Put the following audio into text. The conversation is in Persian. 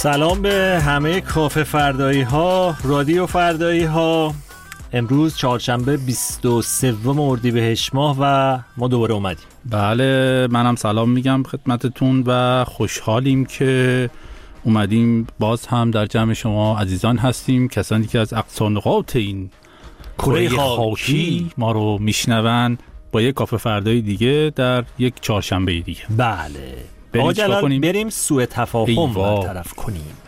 سلام به همه کافه فردایی ها، رادیو فردایی ها. امروز چهارشنبه 23 اردیبهشت ماه و ما دوباره اومدیم. بله، منم سلام میگم خدمتتون و خوشحالیم که اومدیم. باز هم در جمع شما عزیزان هستیم، کسانی که از اقصا نقاط این کره خاکی ما رو میشنون، با یک کافه فردایی دیگه در یک چهارشنبه دیگه. بله، آقا جلال بریم سوء تفاهم برطرف کنیم.